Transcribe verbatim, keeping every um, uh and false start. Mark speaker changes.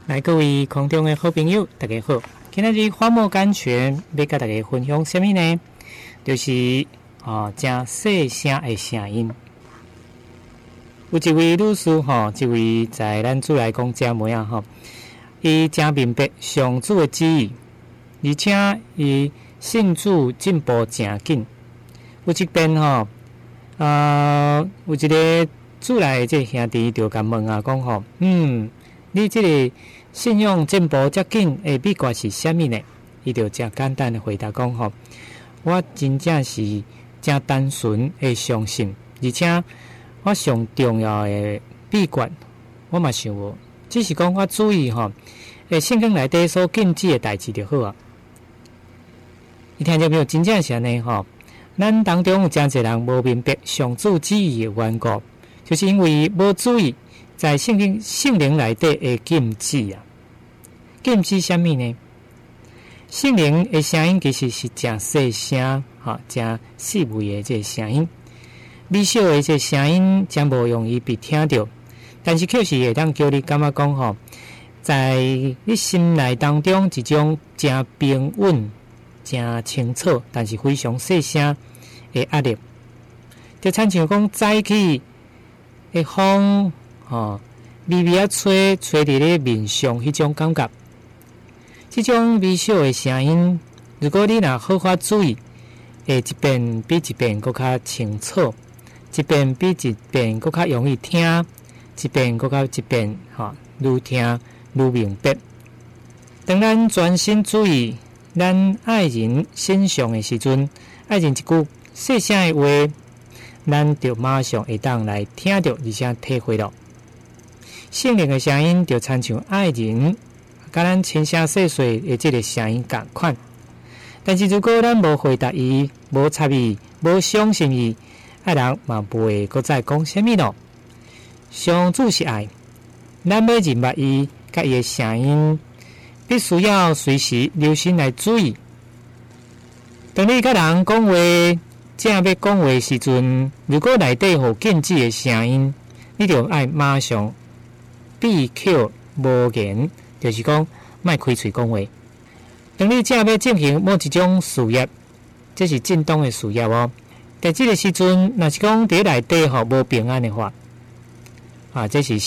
Speaker 1: 来，各位空中的好朋友，大家好！今仔日花木感泉要甲大家分享什么呢？就是哦，真细声的声音。有一位女士吼，一位在咱主来讲姐妹啊吼，伊真明白上主的旨意，而且伊信主进步真紧。有一遍吼，呃，有一个主来的这兄弟就甲问啊，讲吼，嗯。你这个信用进步这紧的秘诀是啥物呢？伊就真简单的回答讲吼，我真正是真单纯的相信，而且我上重要的秘诀，我嘛想无，只是讲我注意吼，诶，圣经内底所禁止的代志就好啊。你听见没有？真正是安尼吼，咱当中有真侪人无明白上主旨意的缘故，就是因为无注意。在圣经圣灵内底的禁止啊，禁止什么呢？圣灵的声音其实是真细声，哈，真细微的这声音，微小的这声音真无容易被听到，但是确实会当叫你感觉讲吼，在你心内当中一种真平稳、真清楚，但是非常细声的压力，就亲像讲早起的风。哦，微微啊吹吹伫咧面上，迄种感觉，这种微小的声音，如果你若好好注意，会一遍比一遍搁较清楚，一遍比一遍搁较容易听，一遍搁较一遍，吼、哦，愈听愈明白。当咱专心注意咱爱人身上的时阵，爱人一句细声的话，咱就马上会当来听到，而且体会到。圣灵的声音就亲像爱人，甲咱轻声细碎的这个声音共款。但是如果咱无回答伊，无插伊，无相信伊，爱人嘛不会搁再讲什么咯。上主是爱，咱要认捌伊，甲伊的声音，必须要随时留心来注意。当你甲人讲话，正要讲话时阵，如果内底有禁止的声音，你就爱马上。闭口无言，就是讲莫开嘴讲话。当你正要进行某一种事业，这是正当的事业哦。在这个时阵，若是讲伫内底吼无平安的话，啊，这是。